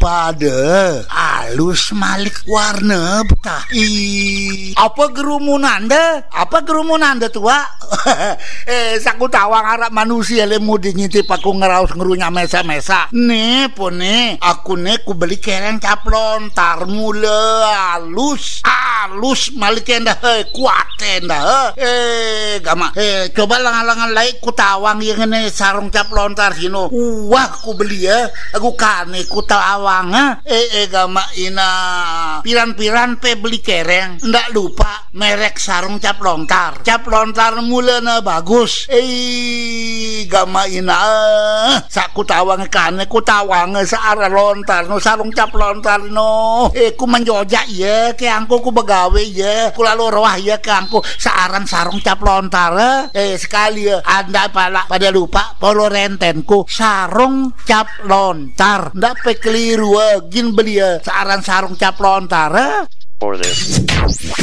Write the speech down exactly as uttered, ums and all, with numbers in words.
pada alus malik warna betah. Ih, apa gerumunan deh? Apa gerumunan deh tua? eh, saku tawang harap manusia lemu dinyitip aku ngeraus ngerunya mesa-mesa. Nih, pun nih, aku nih ku beli kereng caplon tar mula alus, alus malik enda he kuat enda he. Eh, gama. Eh, coba langan-langan lain ku tawang yang ini sarung caplon tar sino. Wah, ku beli ya. Aku kane ku tawang ha. Eh, eh gama ina piran-piran pe beli kereng. Ndak lupa merek sarung cap lontar. Cap lontar mulanya bagus. Eh gama ina sak ku tawang kane ku tawang searah lontar no sarung cap lontar no. Eh ku menjojak ya ke angku ku begawe ya. Ku lalu roah ya ke angku searan sarung cap lontar. Eh sekali ya anda pala pada lupa polo rentenku sarung cap lontar. Ndak pe keliru gin beli ya searan sarung cap lontar. For this.